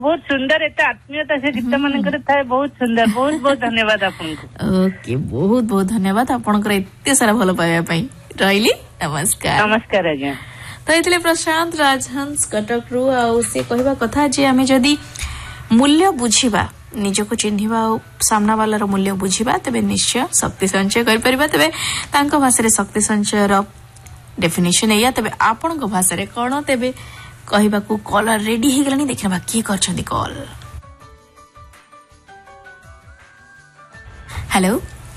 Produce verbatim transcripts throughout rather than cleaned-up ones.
बहुत सुंदर एत आत्मीयता से गीत मान थाए बहुत सुंदर बहुत बहुत धन्यवाद आपको। ओके बहुत बहुत धन्यवाद आपनकर एते सारा भल पाइबा पई रहिली नमस्कार नमस्कार आज्ञा। तो ये प्रशांत राजहंस कटक रु आ से कहवा कथा जे आमे जदी मूल्य बुझिबा निजको चिन्हिबा सामना वालार मूल्य बुझिबा तबे निश्चय शक्ति संचय कर परिबा तबे तांको भाषा रे शक्ति संचय रो डेफिनेशन एया तबे आपन को भाषा रे कोन तबे कहबा को कॉल रेडी हे गलानी देखबा की करछंदी कॉल। हेलो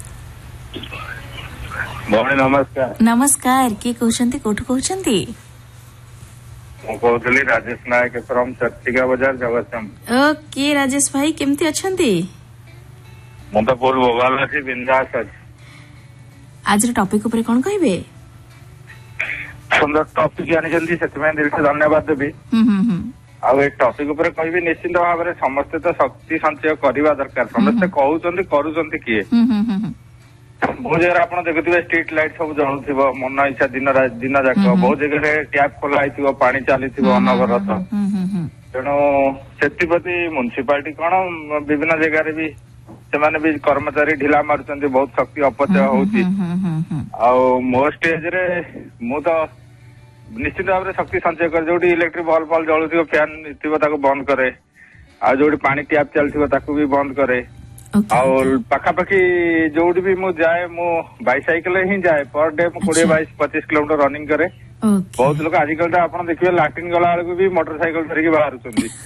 भौणी नमस्कार। नमस्कार की कहउछंती कोठु कहउछंती मु कहउतली राजेश नायक फ्रॉम चर्चिका बाजार जगतसिंह। ओके राजेश भाई केमती अछंती मु तो बोल बोगाल अछि बिंदास अछि। आज रे टॉपिक ऊपर कोन कहबे सुंदर टॉपिक जानि जल्दी सेतमे दिल से धन्यवाद देबी। हम हम हम आ ए टॉपिक ऊपर कहबी निश्चित भाव रे समस्त तो शक्ति संचय करबा दरकार समस्त कहउचंती करूचंती किए हम हम हम बहुत जगह आप देखुवे स्ट्रीट लाइट सब जलुव मन इच्छा दिन दिन जाक बहुत जगह टैप खोला होती पानी चली अनवरत तेणु से म्युनिसिपालिटी कौन विभिन्न जगह भी से भी कर्मचारी ढिला मारुंच बहुत शक्ति अपचय हो मो स्टेज रे मु तो निश्चित भाव में शक्ति संचय कर जो इलेक्ट्रिक बल्ब फल जलुव फैन थी बंद करे आ जो पानी टैप चलती भी बंद करे और पाखापाखि जो भी मु जाए मु बाइसाइकिल ही जाए पर डे मु कोड़े बाईस पच्चीस किलोमीटर रनिंग करे। बहुत लोग आजिकल तो आप देखिए लाट्रिन गला बेलू भी मोटरसाइकिल धरिकी बाहर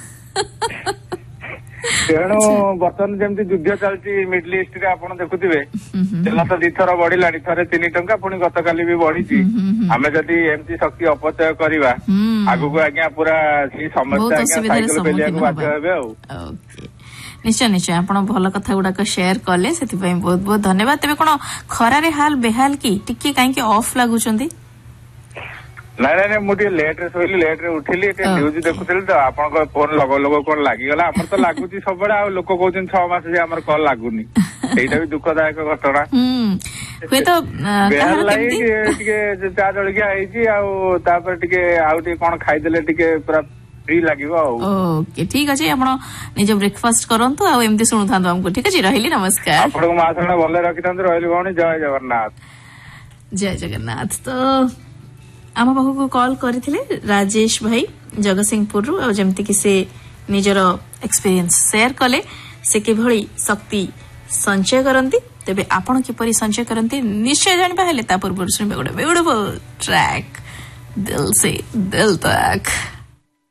तेणु बर्तमान जमी युद्ध चलती मिडिल ईस्ट रे आप देखुवे तेल तो दी थर बढ़ला थे तीन टंका पुणी गत काली भी बढ़ी आम जदि एमती शक्ति अपचय करवा आगु को आज्ञा पूरा समस्या साइकिल पेलिया बाध्य हे। निश्चय निश्चय आप भल कथा गुड़ाक शेयर कले से बहुत बहुत धन्यवाद। तेज कौन खरारे हाल बेहाल की टिके कहीं ऑफ लगुंट नाई नाई मुझे लेट रे सोइली लेट रे उठिली न्यूज देखुली तो आप फोन लग लग कौन लगिगला आमर तो लगुच सब लोक कहते छह मास जे आमर कल लगुनि एटा भी दुखदायक घटना हुए तो बेहाल लागी चा जलिया कौन खाईदे टिके पूरा फ्री लगिवो। ओके ठीक अछि आपण निज ब्रेकफास्ट करंतु आ एमती सुनुथांतु हमको ठीक अछि रहिली नमस्कार। आपन मा सण भले रखिथांतु रहिली भौणी जय जगन्नाथ जय जगन्नाथ। तो आम बाहू को कॉल करथिले राजेश भाई जगतसिंहपुर रु आ जेमति कि से निजर एक्सपीरियंस शेयर कले से किभଳି शक्ति संचय करंती तबे आपण किपरि संचय करंती निश्चय जानबा हेले ता पूर्व सुनबे गोटे ब्यूटीफुल ट्रैक दिल से दिल तक।